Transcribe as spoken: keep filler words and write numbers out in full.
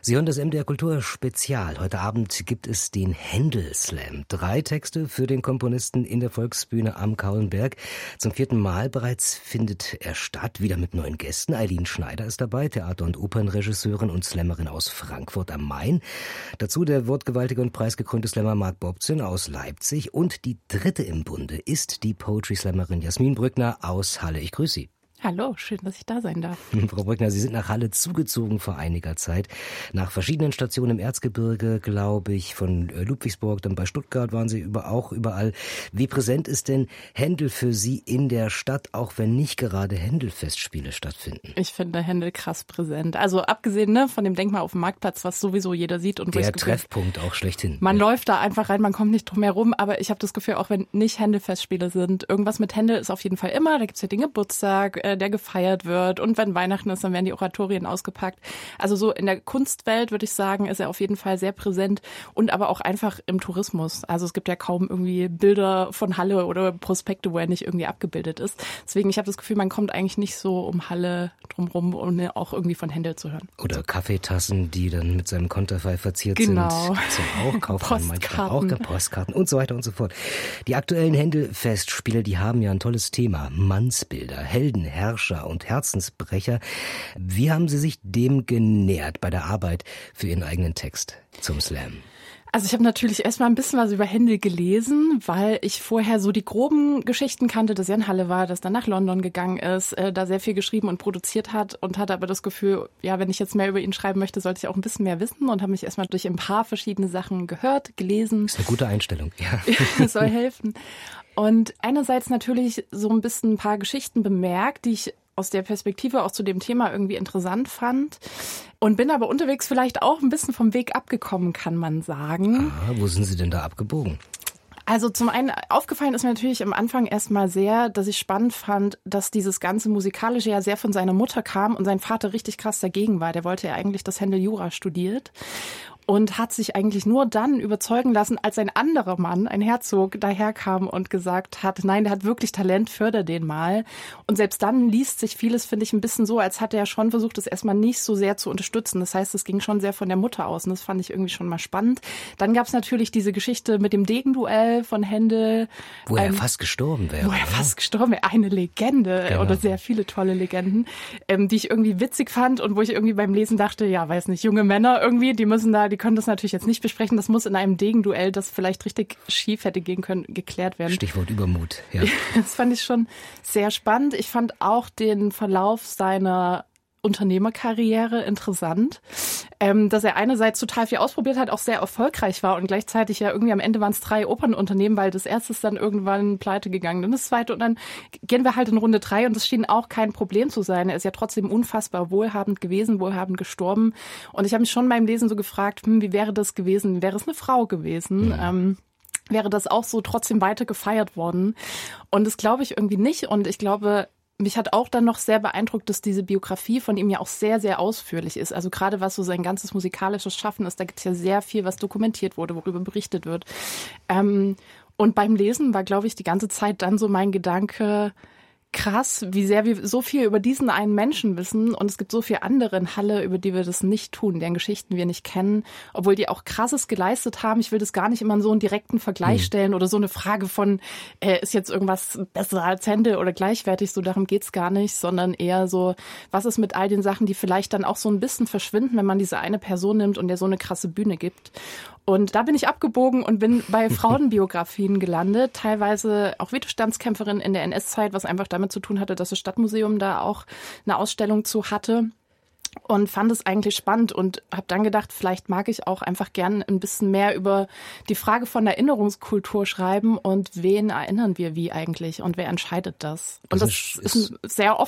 Sie hören das M D R Kultur Spezial. Heute Abend gibt es den Händel-Slam. Drei Texte für den Komponisten in der Volksbühne am Kauenberg. Zum vierten Mal bereits findet er statt, wieder mit neuen Gästen. Eileen Schneider ist dabei, Theater- und Opernregisseurin und Slammerin aus Frankfurt am Main. Dazu der wortgewaltige und preisgekrönte Slammer Marc Bobzin aus Leipzig. Und die dritte im Bunde ist die Poetry-Slammerin Jasmin Brückner aus Halle. Ich grüße Sie. Hallo, schön, dass ich da sein darf. Frau Brückner, Sie sind nach Halle zugezogen vor einiger Zeit. Nach verschiedenen Stationen im Erzgebirge, glaube ich, von Ludwigsburg, dann bei Stuttgart waren Sie über, auch überall. Wie präsent ist denn Händel für Sie in der Stadt, auch wenn nicht gerade Händel-Festspiele stattfinden? Ich finde Händel krass präsent. Also abgesehen ne, von dem Denkmal auf dem Marktplatz, was sowieso jeder sieht. Und der Treffpunkt auch schlechthin. Man ja. läuft da einfach rein, man kommt nicht drum herum. Aber ich habe das Gefühl, auch wenn nicht Händel-Festspiele sind, irgendwas mit Händel ist auf jeden Fall immer. Da gibt's ja den Geburtstag, der gefeiert wird. Und wenn Weihnachten ist, dann werden die Oratorien ausgepackt. Also so in der Kunstwelt, würde ich sagen, ist er auf jeden Fall sehr präsent und aber auch einfach im Tourismus. Also es gibt ja kaum irgendwie Bilder von Halle oder Prospekte, wo er nicht irgendwie abgebildet ist. Deswegen, ich habe das Gefühl, man kommt eigentlich nicht so um Halle drumherum, ohne auch irgendwie von Händel zu hören. Oder Kaffeetassen, die dann mit seinem Konterfei verziert genau. sind. Zum auch kauft man manchmal auch Postkarten und so weiter und so fort. Die aktuellen Händel-Festspiele, die haben ja ein tolles Thema. Mannsbilder, Helden, Herrscher und Herzensbrecher. Wie haben Sie sich dem genähert bei der Arbeit für Ihren eigenen Text zum Slam? Also ich habe natürlich erstmal ein bisschen was über Händel gelesen, weil ich vorher so die groben Geschichten kannte, dass er in Halle war, dass er nach London gegangen ist, äh, da sehr viel geschrieben und produziert hat und hatte aber das Gefühl, ja, wenn ich jetzt mehr über ihn schreiben möchte, sollte ich auch ein bisschen mehr wissen und habe mich erstmal durch ein paar verschiedene Sachen gehört, gelesen. Das ist eine gute Einstellung, ja. Das soll helfen. Und einerseits natürlich so ein bisschen ein paar Geschichten bemerkt, die ich aus der Perspektive auch zu dem Thema irgendwie interessant fand und bin aber unterwegs vielleicht auch ein bisschen vom Weg abgekommen, kann man sagen. Ah, wo sind Sie denn da abgebogen? Also zum einen, aufgefallen ist mir natürlich am Anfang erstmal sehr, dass ich spannend fand, dass dieses ganze Musikalische ja sehr von seiner Mutter kam und sein Vater richtig krass dagegen war. Der wollte ja eigentlich, dass Händel Jura studiert. Und hat sich eigentlich nur dann überzeugen lassen, als ein anderer Mann, ein Herzog, daherkam und gesagt hat, nein, der hat wirklich Talent, förder den mal. Und selbst dann liest sich vieles, finde ich, ein bisschen so, als hat er schon versucht, das erstmal nicht so sehr zu unterstützen. Das heißt, es ging schon sehr von der Mutter aus und das fand ich irgendwie schon mal spannend. Dann gab es natürlich diese Geschichte mit dem Degenduell von Händel. Wo er ähm, fast gestorben wäre. Wo er fast gestorben wäre. Eine Legende genau. Oder sehr viele tolle Legenden, ähm, die ich irgendwie witzig fand und wo ich irgendwie beim Lesen dachte, ja, weiß nicht, junge Männer irgendwie, die müssen da, die können das natürlich jetzt nicht besprechen. Das muss in einem Degenduell, das vielleicht richtig schief hätte gehen können, geklärt werden. Stichwort Übermut, ja. Das fand ich schon sehr spannend. Ich fand auch den Verlauf seiner Unternehmerkarriere interessant, ähm, dass er einerseits total viel ausprobiert hat, auch sehr erfolgreich war und gleichzeitig ja irgendwie am Ende waren es drei Opernunternehmen, weil das erste ist dann irgendwann pleite gegangen, dann das zweite und dann gehen wir halt in Runde drei und das schien auch kein Problem zu sein. Er ist ja trotzdem unfassbar wohlhabend gewesen, wohlhabend gestorben und ich habe mich schon beim Lesen so gefragt, hm, wie wäre das gewesen, wäre es eine Frau gewesen? Mhm. Ähm, wäre das auch so trotzdem weiter gefeiert worden? Und das glaube ich irgendwie nicht und ich glaube, mich hat auch dann noch sehr beeindruckt, dass diese Biografie von ihm ja auch sehr, sehr ausführlich ist. Also gerade was so sein ganzes musikalisches Schaffen ist, da gibt es ja sehr viel, was dokumentiert wurde, worüber berichtet wird. Ähm, und beim Lesen war, glaube ich, die ganze Zeit dann so mein Gedanke, krass, wie sehr wir so viel über diesen einen Menschen wissen und es gibt so viele andere in Halle, über die wir das nicht tun, deren Geschichten wir nicht kennen, obwohl die auch Krasses geleistet haben. Ich will das gar nicht immer in so einen direkten Vergleich mhm. stellen oder so eine Frage von, äh, ist jetzt irgendwas besser als Händel oder gleichwertig, so darum geht's gar nicht, sondern eher so, was ist mit all den Sachen, die vielleicht dann auch so ein bisschen verschwinden, wenn man diese eine Person nimmt und der so eine krasse Bühne gibt. Und da bin ich abgebogen und bin bei Frauenbiografien gelandet, teilweise auch Widerstandskämpferin in der N S-Zeit, was einfach damit zu tun hatte, dass das Stadtmuseum da auch eine Ausstellung zu hatte. Und fand es eigentlich spannend und habe dann gedacht, vielleicht mag ich auch einfach gern ein bisschen mehr über die Frage von Erinnerungskultur schreiben und wen erinnern wir wie eigentlich und wer entscheidet das? Und das, das ist, ist ein sehr